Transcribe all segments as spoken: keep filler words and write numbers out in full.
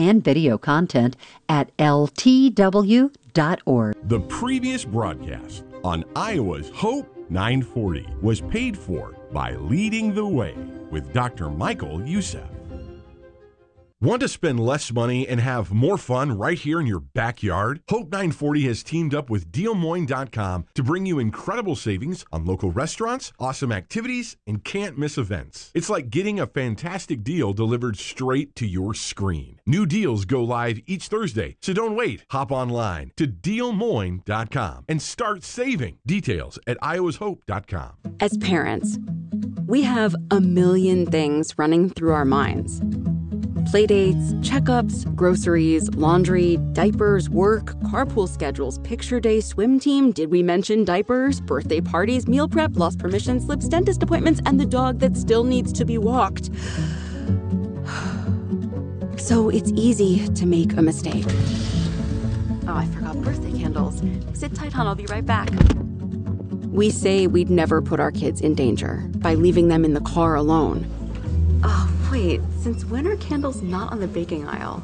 and video content at L T W dot org. The previous broadcast on Iowa's Hope nine forty was paid for by Leading the Way with Doctor Michael Youssef. Want to spend less money and have more fun right here in your backyard? Hope nine forty has teamed up with Deal Moines dot com to bring you incredible savings on local restaurants, awesome activities, and can't-miss events. It's like getting a fantastic deal delivered straight to your screen. New deals go live each Thursday, so don't wait. Hop online to Deal Moines dot com and start saving. Details at Iowas Hope dot com. As parents, we have a million things running through our minds. Playdates, checkups, groceries, laundry, diapers, work, carpool schedules, picture day, swim team, did we mention diapers, birthday parties, meal prep, lost permission slips, dentist appointments, and the dog that still needs to be walked. So it's easy to make a mistake. Oh, I forgot birthday candles. Sit tight, hon, I'll be right back. We say we'd never put our kids in danger by leaving them in the car alone. Oh, wait, since when are candles not on the baking aisle?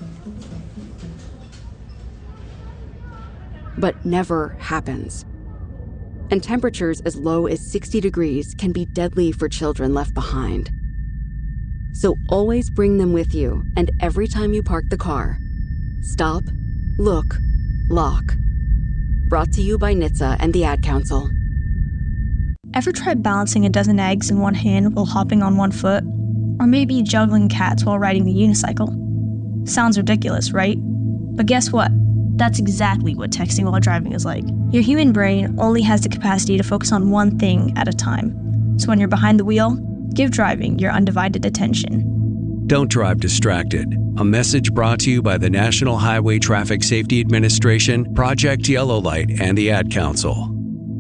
But never happens. And temperatures as low as sixty degrees can be deadly for children left behind. So always bring them with you, and every time you park the car, stop, look, lock. Brought to you by N H T S A and the Ad Council. Ever tried balancing a dozen eggs in one hand while hopping on one foot? Or maybe juggling cats while riding the unicycle? Sounds ridiculous, right? But guess what? That's exactly what texting while driving is like. Your human brain only has the capacity to focus on one thing at a time. So when you're behind the wheel, give driving your undivided attention. Don't drive distracted. A message brought to you by the National Highway Traffic Safety Administration, Project Yellow Light, and the Ad Council.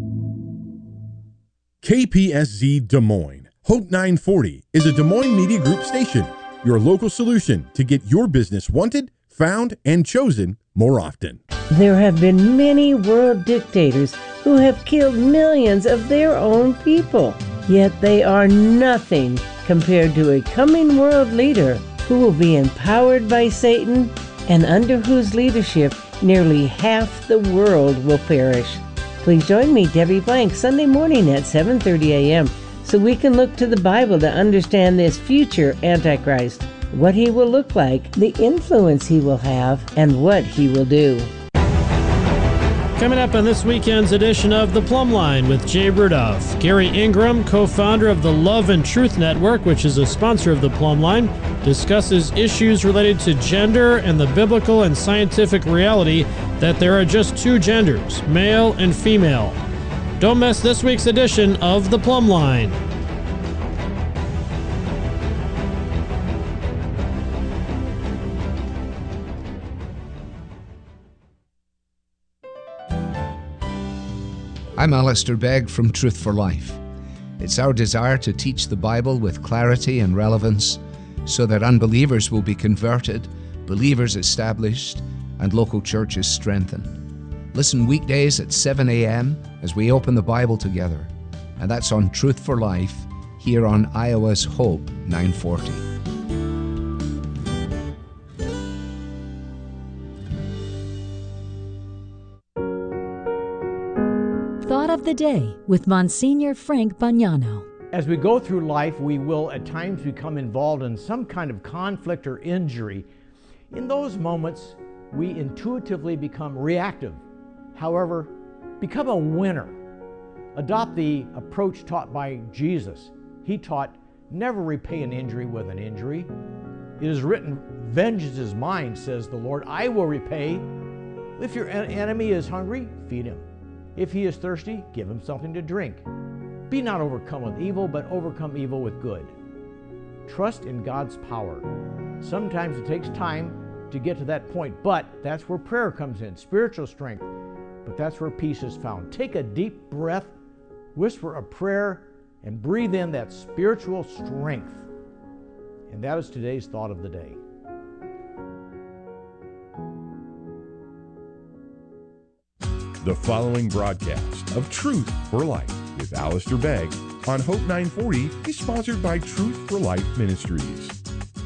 K P S Z Des Moines. Hope nine forty is a Des Moines Media Group station, your local solution to get your business wanted, found, and chosen more often. There have been many world dictators who have killed millions of their own people, yet they are nothing compared to a coming world leader who will be empowered by Satan and under whose leadership nearly half the world will perish. Please join me, Debbie Blank, Sunday morning at seven thirty a.m. so we can look to the Bible to understand this future Antichrist, what he will look like, the influence he will have, and what he will do. Coming up on this weekend's edition of The Plumb Line with Jay Rudolph, Gary Ingram, co-founder of the Love and Truth Network, which is a sponsor of The Plumb Line, discusses issues related to gender and the biblical and scientific reality that there are just two genders, male and female. Don't miss this week's edition of The Plumb Line. I'm Alistair Begg from Truth for Life. It's our desire to teach the Bible with clarity and relevance so that unbelievers will be converted, believers established, and local churches strengthened. Listen weekdays at seven a.m. as we open the Bible together. And that's on Truth for Life here on Iowa's Hope nine forty. Thought of the Day with Monsignor Frank Bagnano. As we go through life, we will at times become involved in some kind of conflict or injury. In those moments, we intuitively become reactive. However, become a winner. Adopt the approach taught by Jesus. He taught, never repay an injury with an injury. It is written, vengeance is mine, says the Lord. I will repay. If your enemy is hungry, feed him. If he is thirsty, give him something to drink. Be not overcome with evil, but overcome evil with good. Trust in God's power. Sometimes it takes time to get to that point, but that's where prayer comes in, spiritual strength. But that's where peace is found. Take a deep breath, whisper a prayer, and breathe in that spiritual strength. And that is today's thought of the day. The following broadcast of Truth for Life with Alistair Begg on Hope nine forty is sponsored by Truth for Life Ministries.